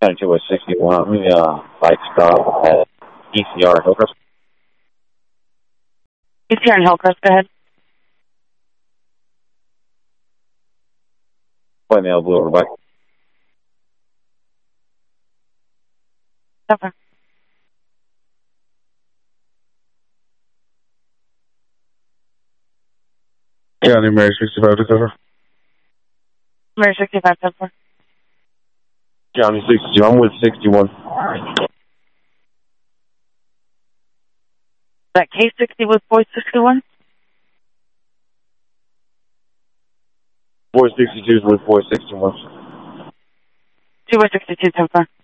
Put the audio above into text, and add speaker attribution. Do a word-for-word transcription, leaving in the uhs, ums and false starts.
Speaker 1: County two sixty-one, we, uh, bike stop at E C R Hillcrest.
Speaker 2: E C R in Hillcrest, go ahead.
Speaker 1: White male, blue over bike.
Speaker 2: Okay.
Speaker 3: County Mary sixty-five to cover.
Speaker 2: Mary sixty-five, ten four.
Speaker 1: County sixty-two, I'm with sixty-one.
Speaker 2: That K sixty with boy sixty-one?
Speaker 1: Boy sixty-two is with boy sixty-one.
Speaker 2: two by sixty-two, ten four.